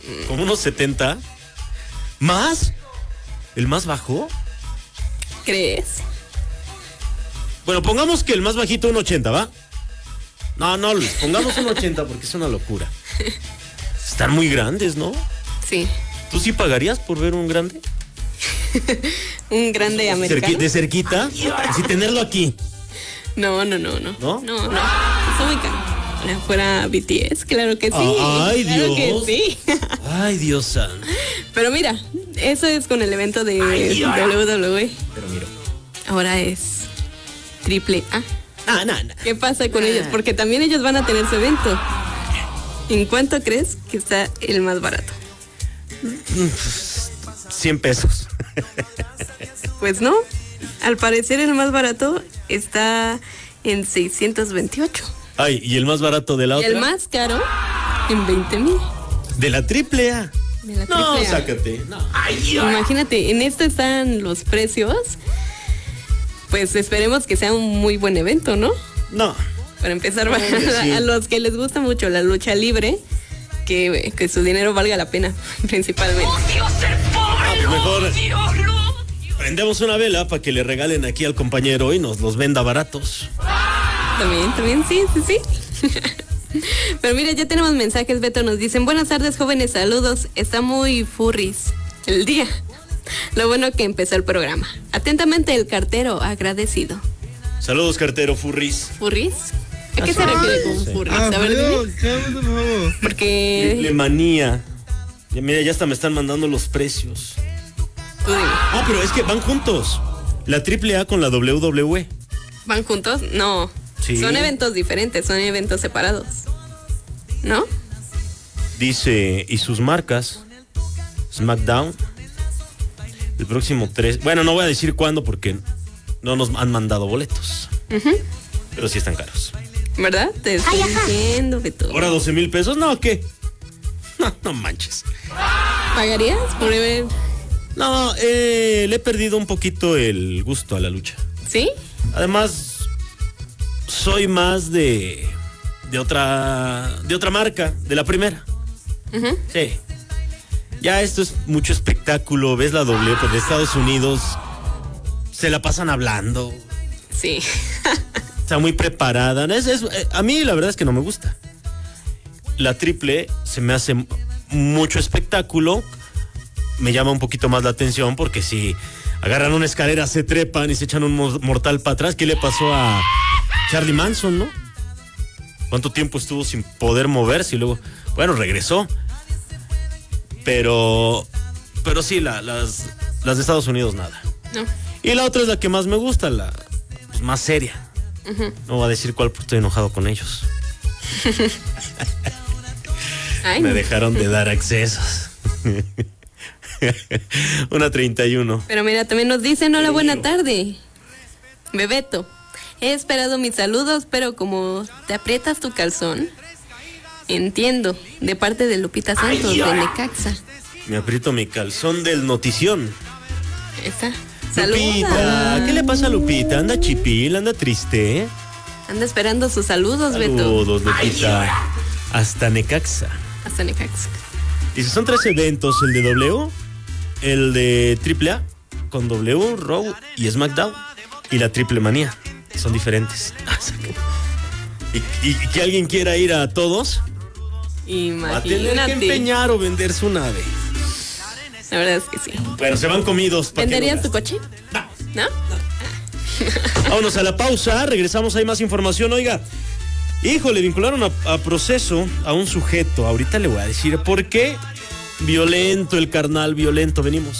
Como unos 70. ¿Más? ¿El más bajo? ¿Crees? Bueno, pongamos que el más bajito un 80, ¿va? No, Luis, pongamos un 80 porque es una locura. Están muy grandes, ¿no? Sí. ¿Tú sí pagarías por ver un grande? ¿Un grande americano? ¿De cerquita? Así tenerlo aquí. No. ¿No? No, está muy caro. Fuera BTS, claro que sí. Ay, claro Dios. que sí. Ay, Dios santo. Pero mira, eso es con el evento de WWE. Pero mira. Ahora es AAA. No. ¿Qué pasa con ellos? Porque también ellos van a tener su evento. ¿En cuánto crees que está el más barato? 100 pesos. Pues no. Al parecer el más barato está en 628. Ay, ¿y el más barato de la Y otra? el más caro en 20,000. De la AAA. De la No, AAA. sácate. No. Imagínate, en esto están los precios. Pues esperemos que sea un muy buen evento, ¿no? No. Para empezar, Sí. a los que les gusta mucho la lucha libre, que su dinero valga la pena, principalmente. Mejor prendemos una vela para que le regalen aquí al compañero y nos los venda baratos. También, sí. Pero mira, ya tenemos mensajes, Beto, nos dicen, buenas tardes, jóvenes, saludos, está muy furris el día. Lo bueno que empezó el programa. Atentamente, el cartero, agradecido. Saludos, cartero Furris. ¿Furris? ¿A qué se refiere con furris? A ver, dime. Porque... Manía. Mira, ya hasta me están mandando los precios. Tú dime. Pero es que van juntos. La AAA con la WWE. ¿Van juntos? No. Sí. Son eventos diferentes, son eventos separados. ¿No? Dice, y sus marcas, SmackDown, el próximo 3. Bueno, no voy a decir cuándo porque no nos han mandado boletos. Pero sí están caros. ¿Verdad? Te estoy diciendo, Beto. ¿Ahora 12,000 pesos? No, ¿qué? No manches. ¿Pagarías por ver? No, le he perdido un poquito el gusto a la lucha. ¿Sí? Además, soy más de otra marca, de la primera. Sí. Ya esto es mucho espectáculo. Ves la W de Estados Unidos, se la pasan hablando. Sí. Está muy preparada. A mí la verdad es que no me gusta. La triple se me hace mucho espectáculo. Me llama un poquito más la atención porque si agarran una escalera, se trepan y se echan un mortal para atrás. ¿Qué le pasó a Charlie Manson, no? ¿Cuánto tiempo estuvo sin poder moverse y luego, bueno, regresó? Pero sí, las de Estados Unidos nada. No. Y la otra es la que más me gusta, la pues, más seria. No voy a decir cuál porque estoy enojado con ellos. Ay, Me no. dejaron de dar accesos. 1:31. Pero mira, también nos dicen, hola, buena tarde. Bebeto, he esperado mis saludos, pero como te aprietas tu calzón, entiendo, de parte de Lupita Santos, de Necaxa. Me aprieto mi calzón del notición. Esa. Lupita, Saluda. ¿qué le pasa a Lupita? Anda chipil, anda triste, ¿eh? Anda esperando sus saludos, Beto. Saludos, Lupita. Hasta Necaxa. Hasta Necaxa. Dice, son 3 eventos, el de W, el de AAA, con W, Raw y SmackDown, y la Triple Manía. Son diferentes. y que alguien quiera ir a todos, va a tener que Imagínate. empeñar o vender su nave. La verdad es que sí. Pero se van comidos. ¿para qué ¿Venderías lo tu gastan? coche? ¿No? Vámonos a la pausa, regresamos, hay más información. Oiga, híjole, vincularon a proceso a un sujeto. Ahorita le voy a decir por qué. Violento, el carnal violento. Venimos.